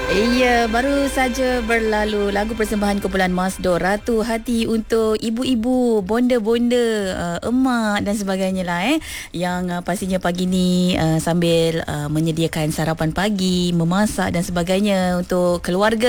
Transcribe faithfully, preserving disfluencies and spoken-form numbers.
Iya, baru saja berlalu lagu persembahan kumpulan Masdor, Ratu Hati untuk ibu-ibu, bonda-bonda, uh, emak dan sebagainya lah eh. Yang uh, pastinya pagi ni uh, sambil uh, menyediakan sarapan pagi, memasak dan sebagainya untuk keluarga.